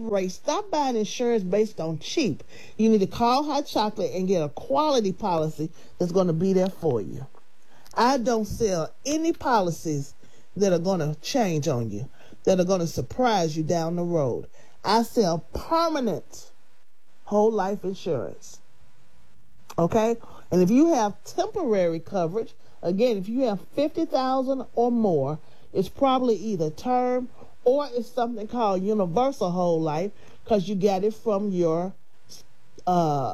rates. Stop buying insurance based on cheap. You need to call Hot Chocolate and get a quality policy that's going to be there for you. I don't sell any policies that are going to change on you, that are going to surprise you down the road. I sell permanent whole life insurance. Okay? And if you have temporary coverage, again, if you have $50,000 or more, it's probably either term or it's something called universal whole life because you got it from your